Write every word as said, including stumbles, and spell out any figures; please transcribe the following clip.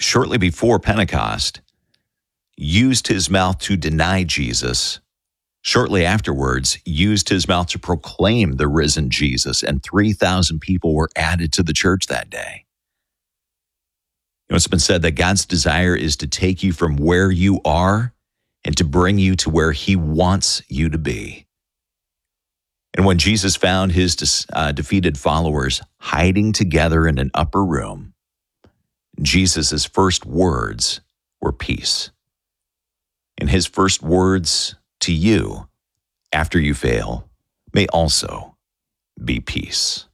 shortly before Pentecost, used his mouth to deny Jesus. Shortly afterwards, used his mouth to proclaim the risen Jesus, and three thousand people were added to the church that day. You know, it's been said that God's desire is to take you from where you are and to bring you to where he wants you to be. And when Jesus found his uh, defeated followers hiding together in an upper room, Jesus' first words were peace. And his first words to you after you fail may also be peace.